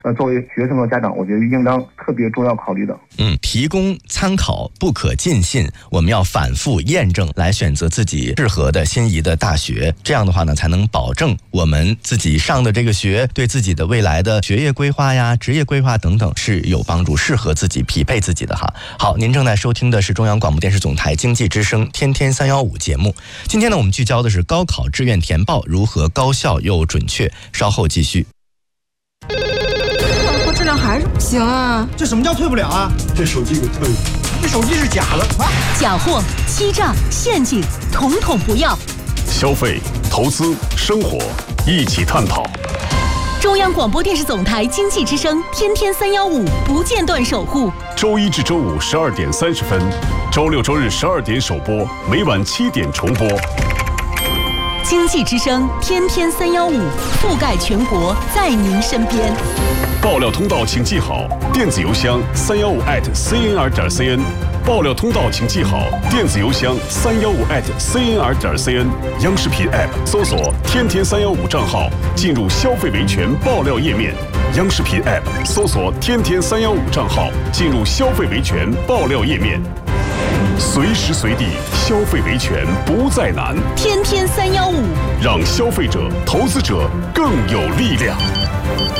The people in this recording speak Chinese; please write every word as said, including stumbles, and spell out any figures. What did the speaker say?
呃，作为学生和家长，我觉得应当特别重要考虑的。 嗯，提供参考不可尽信，我们要反复验证来选择自己适合的心仪的大学。这样的话呢，才能保证我们自己上的这个学对自己的未来的学业规划呀、职业规划等等是有帮助，适合自己、匹配自己的哈。好，您正在收听的是中央广播电视总台经济之声天天三幺五节目。今天呢，我们聚焦的是高考志愿填报如何高效又准确。稍后继续。 质量还是不行啊！ 这什么叫退不了啊？ 这手机给退了， 这手机是假的啊！ 假货、欺诈、陷阱，统统不要。 消费、投资、生活，一起探讨。 中央广播电视总台经济之声天天三幺五不间断守护。 周一至周五十二点三十分，周六周日十二点首播，每晚七点重播。 经济之声天天三幺五，覆盖全国，在您身边。 爆料通道请记好，电子邮箱三幺五 at cnr 点 cn。爆料通道请记好，电子邮箱三幺五 at cnr 点 cn。央视频 app 搜索天天三幺五账号，进入消费维权爆料页面。央视频 app 搜索天天三幺五账号，进入消费维权爆料页面。随时随地消费维权不再难， 天天三幺五， 让消费者、投资者更有力量。